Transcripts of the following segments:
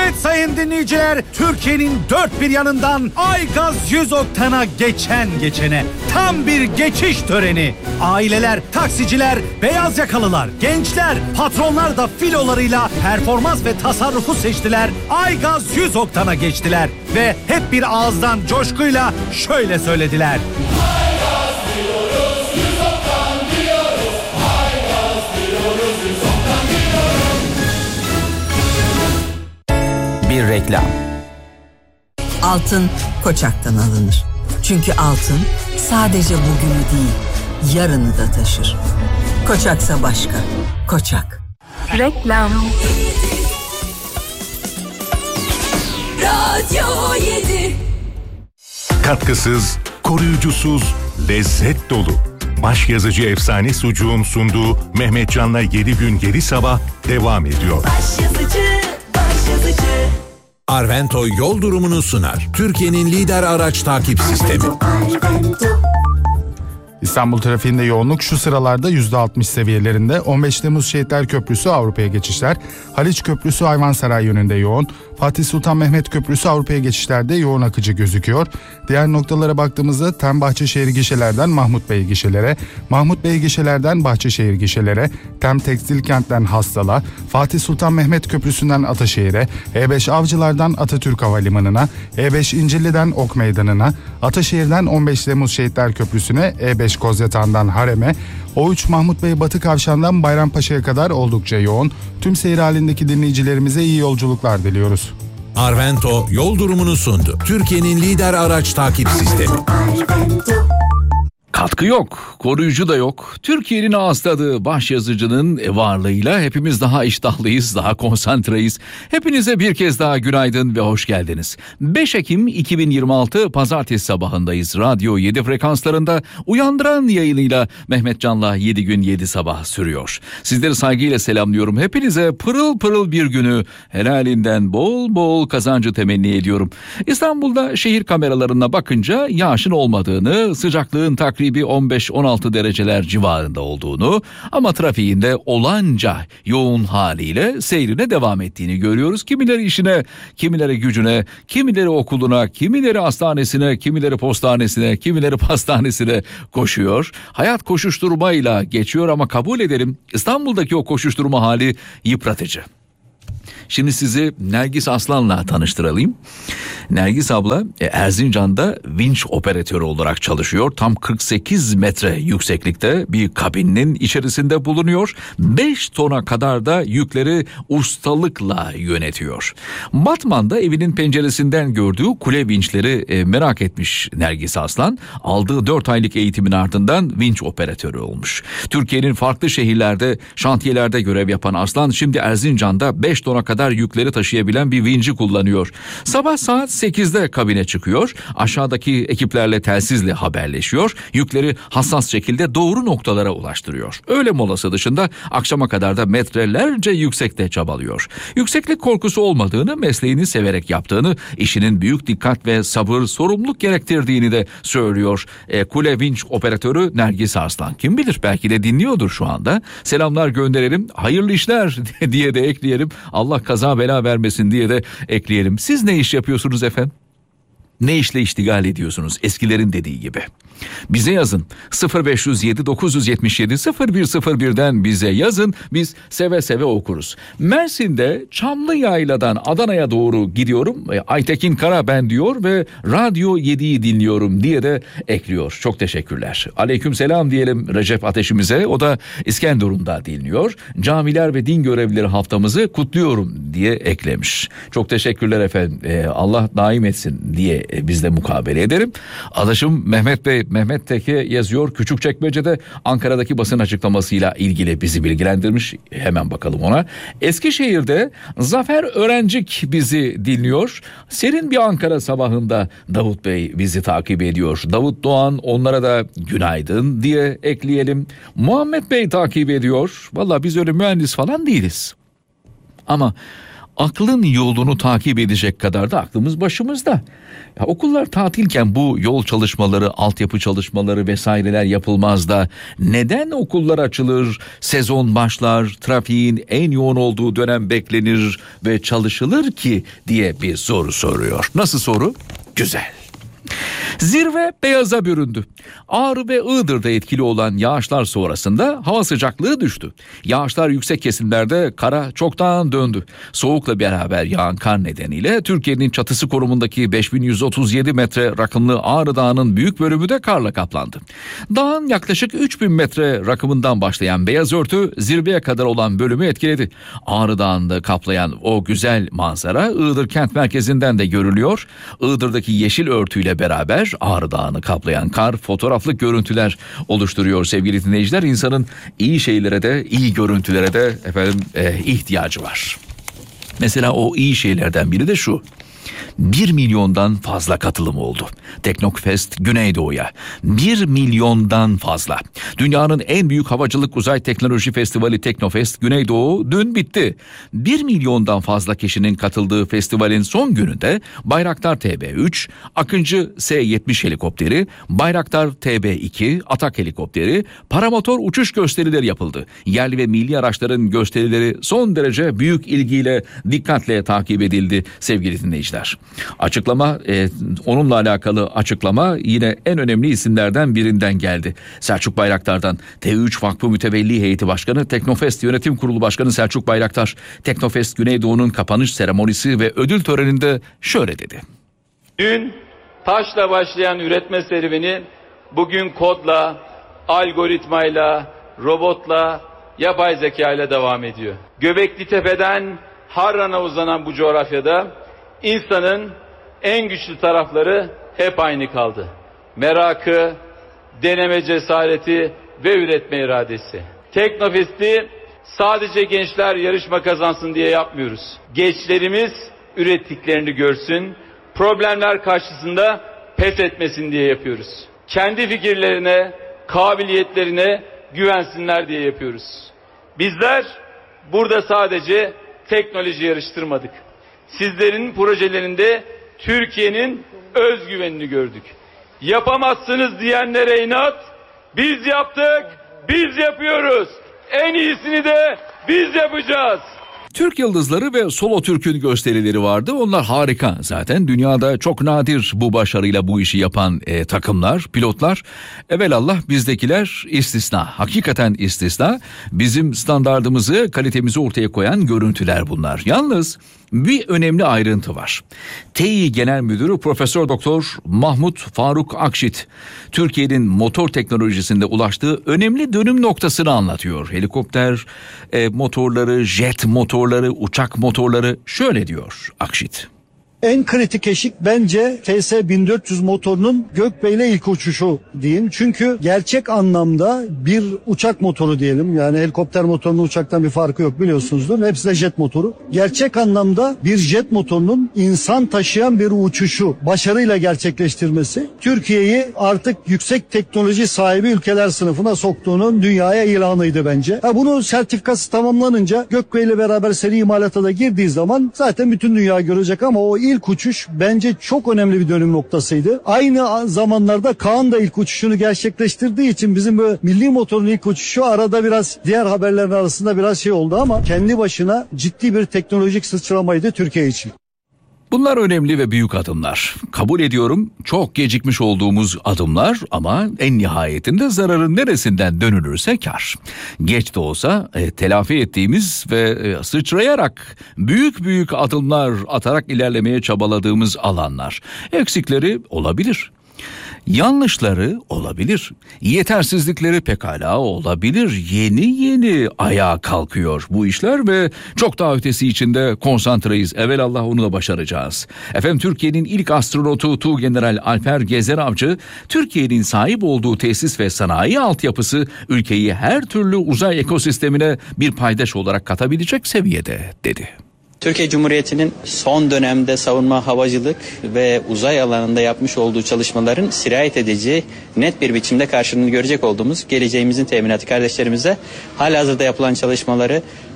Evet sayın dinleyiciler, Türkiye'nin dört bir yanından Aygaz 100 oktana geçene tam bir geçiş töreni. Aileler, taksiciler, beyaz yakalılar, gençler, patronlar da filolarıyla performans ve tasarrufu seçtiler. Aygaz 100 oktana geçtiler ve hep bir ağızdan coşkuyla şöyle söylediler. Aygaz diyoruz, 100 oktan diyoruz. Aygaz diyoruz, 100 oktan diyoruz. Bir reklam. Altın Koçak'tan alınır. Çünkü altın sadece bugünü değil, yarını da taşır. Koçaksa başka. Koçak. Reklam. Radyo 7. Katkısız, koruyucusuz, lezzet dolu. Başyazıcı efsane sucuğun sunduğu Mehmetcan'la 7 gün 7 sabah devam ediyor. Başyazıcı. Arvento yol durumunu sunar. Türkiye'nin lider araç takip sistemi. İstanbul trafiğinde yoğunluk şu sıralarda %60 seviyelerinde. 15 Temmuz Şehitler Köprüsü Avrupa'ya geçişler. Haliç Köprüsü Ayvansaray yönünde yoğun. Fatih Sultan Mehmet Köprüsü Avrupa'ya geçişlerde yoğun akıcı gözüküyor. Diğer noktalara baktığımızda Tem Bahçeşehir gişelerden Mahmut Bey gişelere, Mahmut Bey gişelerden Bahçeşehir gişelere, Tem Tekstil Kent'ten Hastal'a, Fatih Sultan Mehmet Köprüsü'nden Ataşehir'e, E5 Avcılar'dan Atatürk Havalimanı'na, E5 İncirli'den Ok Meydanı'na, Ataşehir'den 15 Temmuz Şehitler Köprüsü'ne, E5 Kozyatağı'ndan Harem'e, O3 Mahmut Bey Batı Kavşağı'ndan Bayrampaşa'ya kadar oldukça yoğun. Tüm seyir halindeki dinleyicilerimize iyi yolculuklar diliyoruz. Arvento yol durumunu sundu. Türkiye'nin lider araç takip sistemi. Katkı yok, koruyucu da yok. Türkiye'nin ağız tadı başyazıcının varlığıyla hepimiz daha iştahlıyız, daha konsantreyiz. Hepinize bir kez daha günaydın ve hoş geldiniz. 5 Ekim 2026 Pazartesi sabahındayız. Radyo 7 frekanslarında uyandıran yayınıyla Mehmetcan'la 7 gün 7 sabah sürüyor. Sizleri saygıyla selamlıyorum. Hepinize pırıl pırıl bir günü helalinden bol bol kazancı temenni ediyorum. İstanbul'da şehir kameralarına bakınca yağışın olmadığını, sıcaklığın takribi 15-16 dereceler civarında olduğunu ama trafiğinde olanca yoğun haliyle seyrine devam ettiğini görüyoruz. Kimileri işine, kimileri gücüne, kimileri okuluna, kimileri hastanesine, kimileri postanesine, kimileri pastanesine koşuyor. Hayat koşuşturmayla geçiyor ama kabul edelim İstanbul'daki o koşuşturma hali yıpratıcı. Şimdi sizi Nergis Aslan'la tanıştırayım. Nergis abla Erzincan'da vinç operatörü olarak çalışıyor. Tam 48 metre yükseklikte bir kabinin içerisinde bulunuyor. 5 tona kadar da yükleri ustalıkla yönetiyor. Batman'da evinin penceresinden gördüğü kule vinçleri merak etmiş Nergis Aslan. Aldığı 4 aylık eğitimin ardından vinç operatörü olmuş. Türkiye'nin farklı şehirlerde, şantiyelerde görev yapan Aslan şimdi Erzincan'da 5 tona kadar yükleri taşıyabilen bir vinci kullanıyor. Sabah saat 8'de kabine çıkıyor. Aşağıdaki ekiplerle telsizle haberleşiyor. Yükleri hassas şekilde doğru noktalara ulaştırıyor. Öğle molası dışında akşama kadar da metrelerce yüksekte çabalıyor. Yükseklik korkusu olmadığını, mesleğini severek yaptığını, işinin büyük dikkat ve sabır, sorumluluk gerektirdiğini de söylüyor. Kule vinç operatörü Nergis Arslan. Kim bilir belki de dinliyordur şu anda. Selamlar gönderelim. Hayırlı işler diye de ekleyelim. Allah kaza bela vermesin diye de ekleyelim. Siz ne iş yapıyorsunuz efendim? Ne işle iştigal ediyorsunuz? Eskilerin dediği gibi. Bize yazın 0507 977 0101'den bize yazın, biz seve seve okuruz. Mersin'de Çamlıyayla'dan Adana'ya doğru gidiyorum. Aytekin Kara ben diyor ve Radyo 7'yi dinliyorum diye de ekliyor. Çok teşekkürler. Aleykümselam diyelim Recep Ateşimize. O da İskenderun'da dinliyor. Camiler ve din görevlileri haftamızı kutluyorum diye eklemiş. Çok teşekkürler efendim. Allah daim etsin diye biz de mukabele ederim. Adaşım Mehmet Bey, Mehmet Teke yazıyor. Küçükçekmece'de Ankara'daki basın açıklamasıyla ilgili bizi bilgilendirmiş. Hemen bakalım ona. Eskişehir'de Zafer Öğrencik bizi dinliyor. Serin bir Ankara sabahında Davut Bey bizi takip ediyor. Davut Doğan, onlara da günaydın diye ekleyelim. Muhammed Bey takip ediyor. Vallahi biz öyle mühendis falan değiliz. Ama aklın yolunu takip edecek kadar da aklımız başımızda. Ya okullar tatilken bu yol çalışmaları, altyapı çalışmaları vesaireler yapılmaz da neden okullar açılır, sezon başlar, trafiğin en yoğun olduğu dönem beklenir ve çalışılır ki diye bir soru soruyor. Nasıl soru? Güzel. Zirve beyaza büründü. Ağrı ve Iğdır'da etkili olan yağışlar sonrasında hava sıcaklığı düştü. Yağışlar yüksek kesimlerde kara çoktan döndü. Soğukla beraber yağan kar nedeniyle Türkiye'nin çatısı konumundaki 5137 metre rakımlı Ağrı Dağı'nın büyük bölümü de karla kaplandı. Dağın yaklaşık 3000 metre rakımından başlayan beyaz örtü zirveye kadar olan bölümü etkiledi. Ağrı Dağı'nda kaplayan o güzel manzara Iğdır kent merkezinden de görülüyor. Iğdır'daki yeşil örtüyle beraber Ağrı Dağı'nı kaplayan kar fotoğraflık görüntüler oluşturuyor sevgili dinleyiciler. İnsanın iyi şeylere de, iyi görüntülere de ihtiyacı var. Mesela o iyi şeylerden biri de şu. 1 milyondan fazla katılım oldu. Teknofest Güneydoğu'ya. 1 milyondan fazla. Dünyanın en büyük havacılık uzay teknoloji festivali Teknofest Güneydoğu dün bitti. 1 milyondan fazla kişinin katıldığı festivalin son gününde Bayraktar TB3, Akıncı S-70 helikopteri, Bayraktar TB2, Atak helikopteri, paramotor uçuş gösterileri yapıldı. Yerli ve milli araçların gösterileri son derece büyük ilgiyle, dikkatle takip edildi sevgili dinleyiciler. Açıklama, onunla alakalı açıklama yine en önemli isimlerden birinden geldi. Selçuk Bayraktar'dan. T3 Vakfı Mütevelli Heyeti Başkanı, Teknofest Yönetim Kurulu Başkanı Selçuk Bayraktar, Teknofest Güneydoğu'nun kapanış seremonisi ve ödül töreninde şöyle dedi. Dün taşla başlayan üretme serüveni bugün kodla, algoritmayla, robotla, yapay zeka ile devam ediyor. Göbekli Tepe'den Harran'a uzanan bu coğrafyada İnsanın en güçlü tarafları hep aynı kaldı. Merakı, deneme cesareti ve üretme iradesi. Teknofest'i sadece gençler yarışma kazansın diye yapmıyoruz. Gençlerimiz ürettiklerini görsün, problemler karşısında pes etmesin diye yapıyoruz. Kendi fikirlerine, kabiliyetlerine güvensinler diye yapıyoruz. Bizler burada sadece teknoloji yarıştırmadık. Sizlerin projelerinde Türkiye'nin özgüvenini gördük. Yapamazsınız diyenlere inat, biz yaptık, biz yapıyoruz. En iyisini de biz yapacağız. Türk Yıldızları ve Solo Türk'ün gösterileri vardı. Onlar harika zaten. Dünyada çok nadir bu başarıyla bu işi yapan takımlar, pilotlar. Evelallah bizdekiler istisna. Hakikaten istisna. Bizim standardımızı, kalitemizi ortaya koyan görüntüler bunlar. Yalnız bir önemli ayrıntı var. Tİ Genel Müdürü Profesör Doktor Mahmut Faruk Akşit, Türkiye'nin motor teknolojisinde ulaştığı önemli dönüm noktasını anlatıyor. Helikopter motorları, jet motorları, uçak motorları, şöyle diyor Akşit. En kritik eşik bence TS-1400 motorunun Gökbey'le ilk uçuşu diyeyim. Çünkü gerçek anlamda bir uçak motoru diyelim. Yani helikopter motorunun uçaktan bir farkı yok biliyorsunuzdur. Hepsi de jet motoru. Gerçek anlamda bir jet motorunun insan taşıyan bir uçuşu başarıyla gerçekleştirmesi Türkiye'yi artık yüksek teknoloji sahibi ülkeler sınıfına soktuğunun dünyaya ilanıydı bence. Bunun sertifikası tamamlanınca Gökbey'le beraber seri imalata da girdiği zaman zaten bütün dünya görecek ama o ilk uçuş bence çok önemli bir dönüm noktasıydı. Aynı zamanlarda Kaan da ilk uçuşunu gerçekleştirdiği için bizim böyle milli motorun ilk uçuşu arada biraz diğer haberlerin arasında biraz şey oldu ama kendi başına ciddi bir teknolojik sıçramaydı Türkiye için. Bunlar önemli ve büyük adımlar. Kabul ediyorum, çok gecikmiş olduğumuz adımlar ama en nihayetinde zararın neresinden dönülürse kar. Geç de olsa telafi ettiğimiz ve sıçrayarak büyük adımlar atarak ilerlemeye çabaladığımız alanlar. Eksikleri olabilir. Yanlışları olabilir. Yetersizlikleri pekala olabilir. Yeni ayağa kalkıyor bu işler ve çok daha ötesi içinde konsantreyiz. Evelallah onu da başaracağız. Efendim, Türkiye'nin ilk astronotu Tuğgeneral Alper Gezer Avcı, Türkiye'nin sahip olduğu tesis ve sanayi altyapısı ülkeyi her türlü uzay ekosistemine bir paydaş olarak katabilecek seviyede dedi. Türkiye Cumhuriyeti'nin son dönemde savunma, havacılık ve uzay alanında yapmış olduğu çalışmaların sirayet edeceği net bir biçimde karşılığını görecek olduğumuz geleceğimizin teminatı kardeşlerimize halihazırda yapılan çalışmaları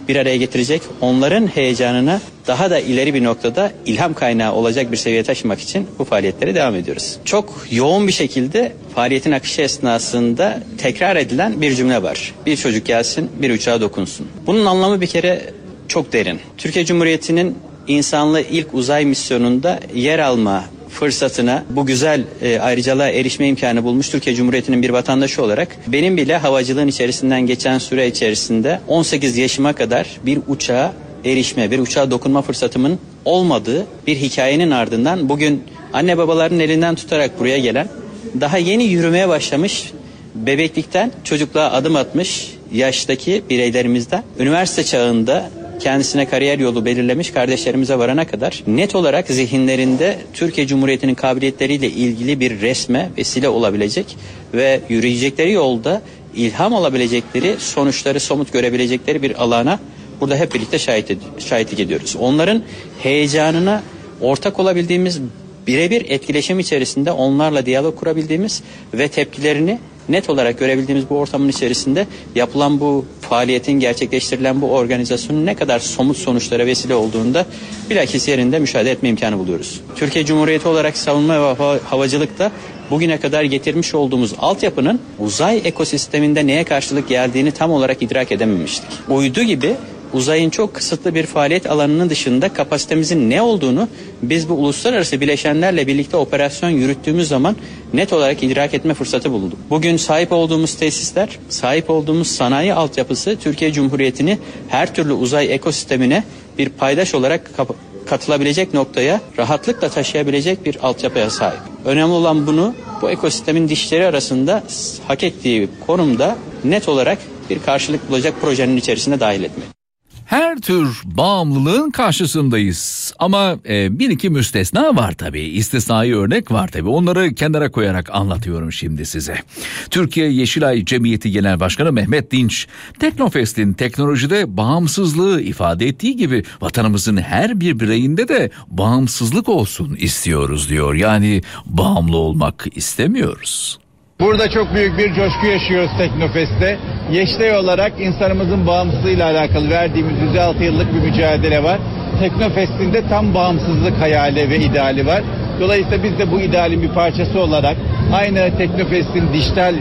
bir araya getirecek, onların heyecanına daha da ileri bir noktada ilham kaynağı olacak bir seviyeye taşımak için bu faaliyetlere devam ediyoruz. Çok yoğun bir şekilde faaliyetin akışı esnasında tekrar edilen bir cümle var. Bir çocuk gelsin, bir uçağa dokunsun. Bunun anlamı bir kere çok derin. Türkiye Cumhuriyeti'nin insanlı ilk uzay misyonunda yer alma fırsatına, bu güzel ayrıcalığa erişme imkanı bulmuş Türkiye Cumhuriyeti'nin bir vatandaşı olarak benim bile havacılığın içerisinden geçen süre içerisinde 18 yaşıma kadar bir uçağa erişme, bir uçağa dokunma fırsatımın olmadığı bir hikayenin ardından bugün anne babaların elinden tutarak buraya gelen, daha yeni yürümeye başlamış, bebeklikten çocukluğa adım atmış yaştaki bireylerimizden, üniversite çağında kendisine kariyer yolu belirlemiş kardeşlerimize varana kadar net olarak zihinlerinde Türkiye Cumhuriyeti'nin kabiliyetleriyle ilgili bir resme vesile olabilecek ve yürüyecekleri yolda ilham alabilecekleri, sonuçları somut görebilecekleri bir alana burada hep birlikte şahitlik ediyoruz. Onların heyecanına ortak olabildiğimiz, birebir etkileşim içerisinde onlarla diyalog kurabildiğimiz ve tepkilerini net olarak görebildiğimiz bu ortamın içerisinde yapılan bu faaliyetin, gerçekleştirilen bu organizasyonun ne kadar somut sonuçlara vesile olduğunda bilakis yerinde müşahede etme imkanı buluyoruz. Türkiye Cumhuriyeti olarak savunma ve havacılıkta bugüne kadar getirmiş olduğumuz altyapının uzay ekosisteminde neye karşılık geldiğini tam olarak idrak edememiştik. Uydu gibi uzayın çok kısıtlı bir faaliyet alanının dışında kapasitemizin ne olduğunu biz bu uluslararası bileşenlerle birlikte operasyon yürüttüğümüz zaman net olarak idrak etme fırsatı bulduk. Bugün sahip olduğumuz tesisler, sahip olduğumuz sanayi altyapısı Türkiye Cumhuriyeti'ni her türlü uzay ekosistemine bir paydaş olarak katılabilecek noktaya rahatlıkla taşıyabilecek bir altyapıya sahip. Önemli olan bunu bu ekosistemin dişleri arasında hak ettiği konumda net olarak bir karşılık bulacak projenin içerisine dahil etmek. Her tür bağımlılığın karşısındayız ama bir iki müstesna var tabii, istisnai örnek var tabii, onları kenara koyarak anlatıyorum şimdi size. Türkiye Yeşilay Cemiyeti Genel Başkanı Mehmet Dinç, Teknofest'in teknolojide bağımsızlığı ifade ettiği gibi vatanımızın her bir bireyinde de bağımsızlık olsun istiyoruz diyor. Yani bağımlı olmak istemiyoruz. Burada çok büyük bir coşku yaşıyoruz Teknofest'te. Yeşilay olarak insanımızın bağımsızlığıyla alakalı verdiğimiz 106 yıllık bir mücadele var. Teknofest'in de tam bağımsızlık hayali ve ideali var. Dolayısıyla biz de bu idealin bir parçası olarak aynı Teknofest'in dijital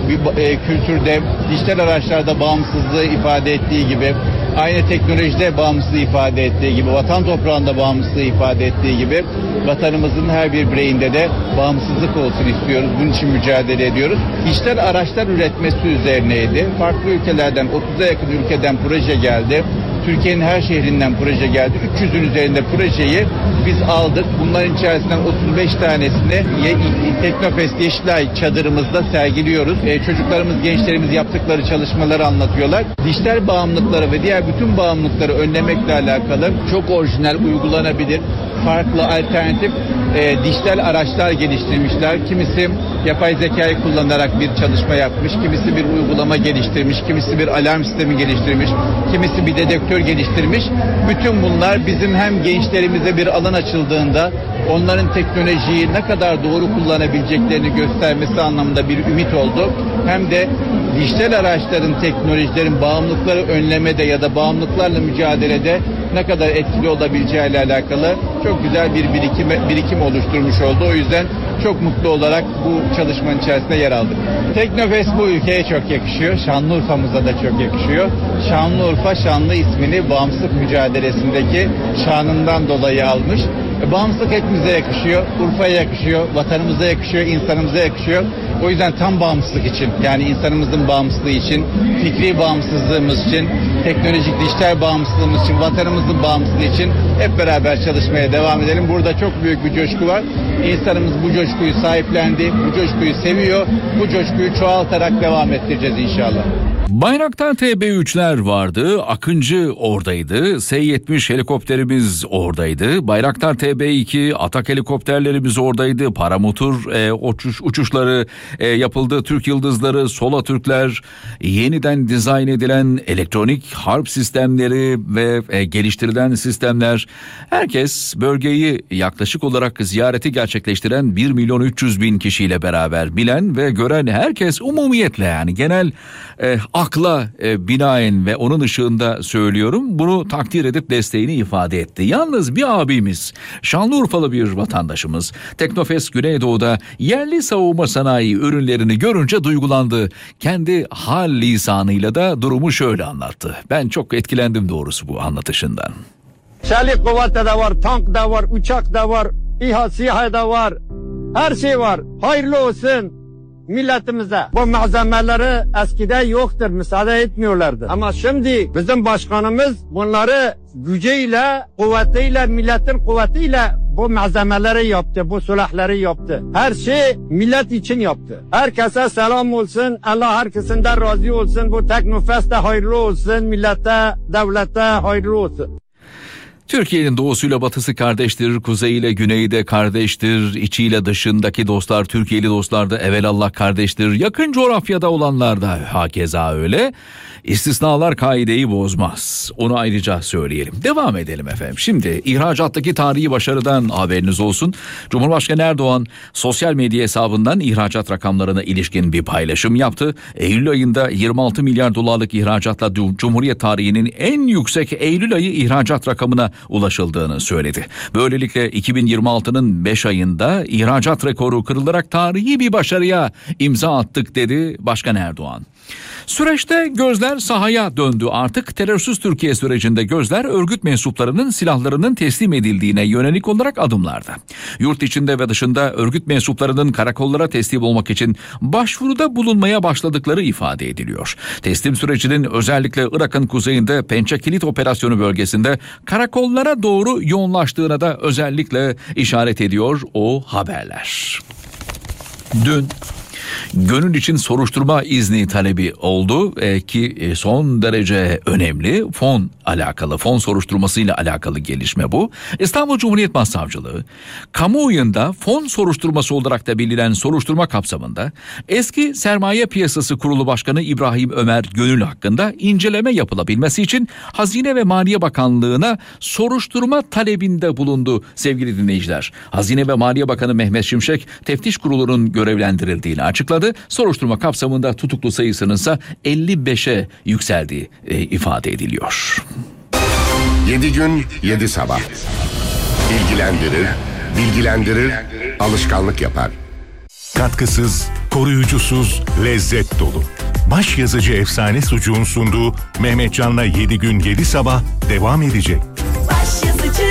kültürde, dijital araçlarda bağımsızlığı ifade ettiği gibi, aynı teknolojide bağımsızlığı ifade ettiği gibi, vatan toprağında bağımsızlığı ifade ettiği gibi vatanımızın her bir bireyinde de bağımsızlık olsun istiyoruz. Bunun için mücadele ediyoruz. Dijital araçlar üretmesi üzerineydi. Farklı ülkelerden, 30'a yakın ülkeden proje geldi. Türkiye'nin her şehrinden proje geldi. 300'ün üzerinde projeyi biz aldık. Bunların içerisinden 35 tanesini Teknofest Yeşilay çadırımızda sergiliyoruz. Çocuklarımız, gençlerimiz yaptıkları çalışmaları anlatıyorlar. Dijital bağımlılıkları ve diğer bütün bağımlılıkları önlemekle alakalı çok orijinal, uygulanabilir, farklı alternatif dijital araçlar geliştirmişler. Kimisi yapay zekayı kullanarak bir çalışma yapmış, kimisi bir uygulama geliştirmiş, kimisi bir alarm sistemi geliştirmiş, kimisi bir dedektör geliştirmiş. Bütün bunlar bizim hem gençlerimize bir alan açıldığında onların teknolojiyi ne kadar doğru kullanabileceklerini göstermesi anlamında bir ümit oldu. Hem de dijital araçların, teknolojilerin bağımlılıkları önlemede ya da bağımlılıklarla mücadelede ne kadar etkili olabileceğiyle alakalı çok güzel bir birikim oluşturmuş oldu. O yüzden çok mutlu olarak bu çalışmanın içerisinde yer aldık. Teknofest bu ülkeye çok yakışıyor. Şanlıurfa'mıza da çok yakışıyor. Şanlıurfa, şanlı ismini bağımsızlık mücadelesindeki şanından dolayı almış. Bağımsızlık hepimize yakışıyor. Urfa'ya yakışıyor, vatanımıza yakışıyor, insanımıza yakışıyor. O yüzden tam bağımsızlık için, yani insanımızın bağımsızlığı için, fikri bağımsızlığımız için, teknolojik dijital bağımsızlığımız için, vatanımızın bağımsızlığı için hep beraber çalışmaya devam edelim. Burada çok büyük bir coşku var. İnsanımız bu coşkuyu sahiplendi, bu coşkuyu seviyor. Bu coşkuyu çoğaltarak devam ettireceğiz inşallah. Bayraktar TB3'ler vardı, Akıncı oradaydı, S-70 helikopterimiz oradaydı, Bayraktar TB2 Atak helikopterlerimiz oradaydı, paramotor uçuşları yapıldı, Türk Yıldızları, Sola Türkler, yeniden dizayn edilen elektronik harp sistemleri ve geliştirilen sistemler. Herkes bölgeyi yaklaşık olarak ziyareti gerçekleştiren 1.300.000 kişiyle beraber bilen ve gören herkes umumiyetle, yani genel akla binaen ve onun ışığında söylüyorum, bunu takdir edip desteğini ifade etti. Yalnız bir abimiz, Şanlıurfalı bir vatandaşımız, Teknofest Güneydoğu'da yerli savunma sanayi ürünlerini görünce duygulandı. Kendi hal lisanıyla da durumu şöyle anlattı. Ben çok etkilendim doğrusu bu anlatışından. Çelik kuvveti de var, tank da var, uçak da var, İHA, SİHA da var. Her şey var. Hayırlı olsun milletimize. Bu malzemeleri eskiden yoktur, müsaade etmiyorlardı. Ama şimdi bizim başkanımız bunları gücüyle, kuvvetiyle, milletin kuvvetiyle bu malzemeleri yaptı, bu silahları yaptı. Her şey millet için yaptı. Herkese selam olsun, Allah herkesinden razı olsun. Bu Teknofest'te hayırlı olsun, millete, devlete hayırlı olsun. Türkiye'nin doğusuyla batısı kardeştir, kuzeyiyle güneyi de kardeştir, içiyle dışındaki dostlar, Türkiye'li dostlar da evelallah kardeştir, yakın coğrafyada olanlar da hakeza öyle. İstisnalar kaideyi bozmaz. Onu ayrıca söyleyelim. Devam edelim efendim. Şimdi ihracattaki tarihi başarıdan haberiniz olsun. Cumhurbaşkanı Erdoğan sosyal medya hesabından ihracat rakamlarına ilişkin bir paylaşım yaptı. Eylül ayında 26 milyar dolarlık ihracatla Cumhuriyet tarihinin en yüksek Eylül ayı ihracat rakamına ulaşıldığını söyledi. Böylelikle 2026'nın 5 ayında ihracat rekoru kırılarak tarihi bir başarıya imza attık dedi Başkan Erdoğan. Süreçte gözler sahaya döndü. Artık terörsüz Türkiye sürecinde gözler örgüt mensuplarının silahlarının teslim edildiğine yönelik olarak adımlarda. Yurt içinde ve dışında örgüt mensuplarının karakollara teslim olmak için başvuruda bulunmaya başladıkları ifade ediliyor. Teslim sürecinin özellikle Irak'ın kuzeyinde Pençe Kilit Operasyonu bölgesinde karakollara doğru yoğunlaştığına da özellikle işaret ediyor o haberler. Dün gönül için soruşturma izni talebi oldu ki son derece önemli fon soruşturmasıyla alakalı gelişme bu. İstanbul Cumhuriyet Başsavcılığı kamuoyunda fon soruşturması olarak da bilinen soruşturma kapsamında eski Sermaye Piyasası Kurulu Başkanı İbrahim Ömer Gönül hakkında inceleme yapılabilmesi için Hazine ve Maliye Bakanlığı'na soruşturma talebinde bulundu sevgili dinleyiciler. Hazine ve Maliye Bakanı Mehmet Şimşek teftiş kurulunun görevlendirildiğini açıkladı. Soruşturma kapsamında tutuklu sayısının ise 55'e yükseldiği ifade ediliyor. 7 gün 7 sabah. Bilgilendirir, alışkanlık yapar. Katkısız, koruyucusuz, lezzet dolu. Başyazıcı Efsane Sucuğun sunduğu Mehmetcan'la 7 gün 7 sabah devam edecek. Başyazıcı.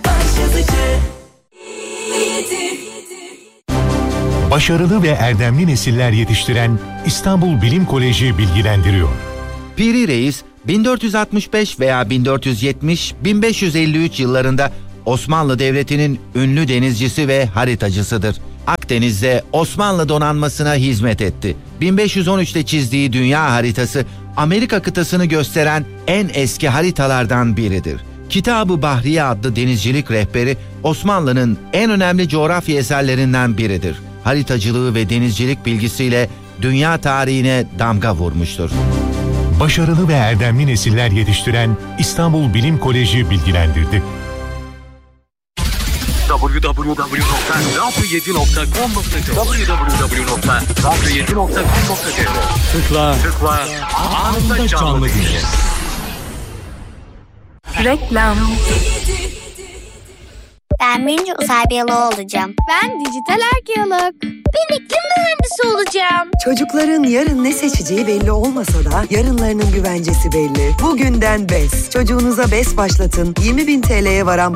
Başarılı ve erdemli nesiller yetiştiren İstanbul Bilim Koleji bilgilendiriyor. Piri Reis 1465 veya 1470-1553 yıllarında Osmanlı Devleti'nin ünlü denizcisi ve haritacısıdır. Akdeniz'de Osmanlı donanmasına hizmet etti. 1513'te çizdiği dünya haritası Amerika kıtasını gösteren en eski haritalardan biridir. Kitab-ı Bahriye adlı denizcilik rehberi Osmanlı'nın en önemli coğrafya eserlerinden biridir. Haritacılığı ve denizcilik bilgisiyle dünya tarihine damga vurmuştur. Başarılı ve erdemli nesiller yetiştiren İstanbul Bilim Koleji bilgilendirdi. Tıkla anında canlı dinle. Reklam. Ben büyüyünce uzay biyoloğu olacağım. Ben dijital arkeolog. Ben iklim mühendisi olacağım. Çocukların yarın ne seçeceği belli olmasa da yarınlarının güvencesi belli. Bugünden BES. Çocuğunuza BES başlatın. 20.000 TL'ye varan